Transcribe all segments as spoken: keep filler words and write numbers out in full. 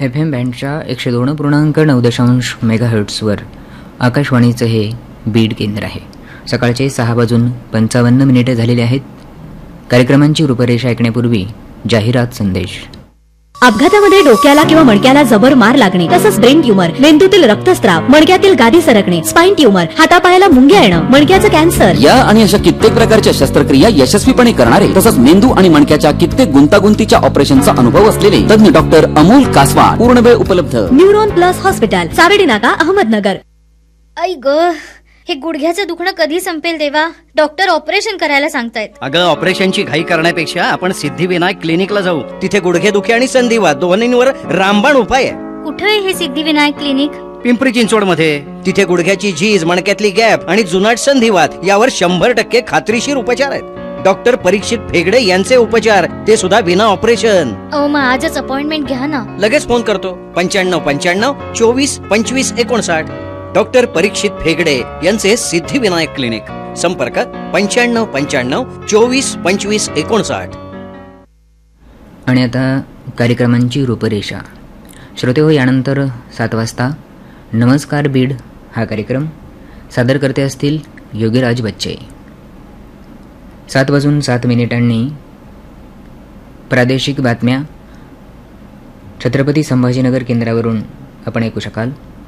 F M बँडच्या एकशे दोन पूर्णांक नऊ दशांश मेगाहर्ट्सवर आकाशवाणीचं हे बीड केंद्र आहे. सकाळचे सहा वाजून पंचावन्न मिनिटे झालेले आहेत. कार्यक्रमांची रूपरेषा ऐकण्यापूर्वी जाहिरात संदेश. अपघातामध्ये डोक्याला किंवा मणक्याला जबर मार लागणे, तसंच ब्रेन ट्यूमर, मेंदूतील रक्तस्राव, मणक्यातील गादी सरकणे, स्पाइन ट्यूमर, हातापायाला मुंग्या येणं, मणक्याचं कॅन्सर या आणि अशा कित्येक प्रकारच्या शस्त्रक्रिया यशस्वीपणे करणारे तसंच मेंदू आणि मणक्याच्या कित्येक गुंतागुंतीच्या ऑपरेशनचा अनुभव असलेले तज्ञ डॉक्टर अमोल कासवाड पूर्णवेळ उपलब्ध. न्यूरॉन प्लस हॉस्पिटल, सारडी नाका, अहमदनगर. आई ग, हे गुडघ्याचं दुखणं कधी संपेल देवा? डॉक्टर ऑपरेशन करायला सांगतायत. अगं, ऑपरेशनची घाई करण्यापेक्षा आपण सिद्धिविनायक क्लिनिकला जाऊ. तिथे गुडघेदुखी आणि संधिवात दोन्हींवर रामबाण उपाय आहे. कुठे आहे हे सिद्धिविनायक क्लिनिक? पिंपरी चिंचवड मध्ये. तिथे गुडघ्याची झीज, मणक्यातली गॅप आणि जुनाट संधिवात यावर शंभर टक्के खात्रीशीर उपचार आहेत. डॉक्टर परीक्षित फेगडे यांचे उपचार, ते सुद्धा विना ऑपरेशन. अहो, मग आजच अपॉइंटमेंट घ्या ना. लगेच फोन करतो. पंच्याण्णव पंच्याण्णव चोवीस पंचवीस एकोणसाठ. डॉक्टर परीक्षित फेगडे यांचे सिद्धिविनायक क्लिनिक. संपर्क पंच्याण्णव पंच्याण्णव चोवीस पंचवीस एकोणसाठ. आणि आता कार्यक्रमांची रूपरेषा. श्रोते हो, यानंतर सात वाजता नमस्कार बीड हा कार्यक्रम सादर करते असतील योगीराज बच्चे. सात वाजून सात मिनिटांनी प्रादेशिक बातम्या छत्रपती संभाजीनगर केंद्रावरून आपण ऐकू शकाल.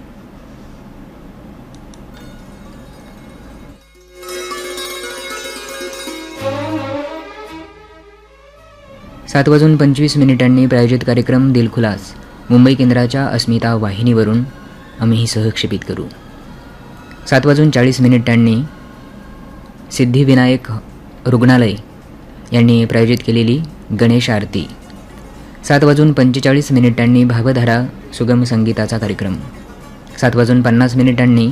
सात वाजून पंचवीस मिनिटांनी प्रायोजित कार्यक्रम दिलखुलास मुंबई केंद्राच्या अस्मिता वाहिनीवरून आम्ही सहक्षेपित करू. सात वाजून चाळीस मिनिटांनी सिद्धिविनायक रुग्णालय यांनी प्रायोजित केलेली गणेश आरती. सात वाजून पंचेचाळीस मिनिटांनी भावधारा सुगम संगीताचा कार्यक्रम. सात वाजून पन्नास मिनिटांनी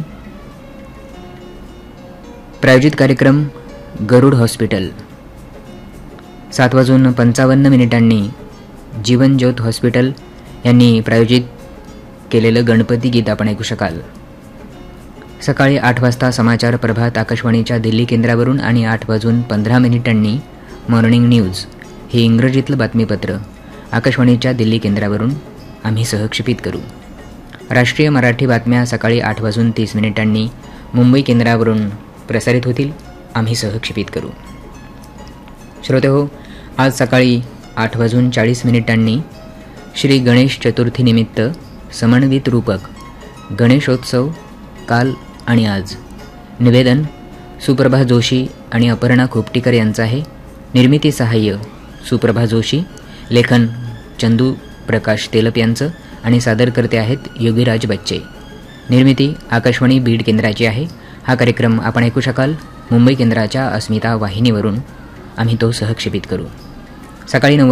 प्रायोजित कार्यक्रम गरुड हॉस्पिटल. सात वाजून पंचावन्न मिनिटांनी जीवन ज्योत हॉस्पिटल यांनी प्रायोजित केलेलं गणपती गीत आपण ऐकू शकाल. सकाळी आठ वाजता समाचार प्रभात आकाशवाणीच्या दिल्ली केंद्रावरून आणि आठ वाजून पंधरा मिनिटांनी मॉर्निंग न्यूज हे इंग्रजीतलं बातमीपत्र आकाशवाणीच्या दिल्ली केंद्रावरून आम्ही सहक्षेपित करू. राष्ट्रीय मराठी बातम्या सकाळी आठ वाजून तीस मिनिटांनी मुंबई केंद्रावरून प्रसारित होतील. आम्ही सहक्षेपित करू. श्रोते हो, आज सकाळी आठ वाजून चाळीस मिनिटांनी श्री गणेश चतुर्थीनिमित्त समन्वित रूपक गणेशोत्सव काल आणि आज. निवेदन सुप्रभा जोशी आणि अपर्णा खोपटीकर यांचं आहे. निर्मिती सहाय्य सुप्रभा जोशी, लेखन चंदू प्रकाश तेलप यांचं आणि सादर करते आहेत योगीराज बच्चे. निर्मिती आकाशवाणी बीड केंद्राची आहे. हा कार्यक्रम आपण ऐकू शकाल मुंबई केंद्राच्या अस्मिता वाहिनीवरून. आम्ही तो सहक्षेपित करू. सकाळी नऊ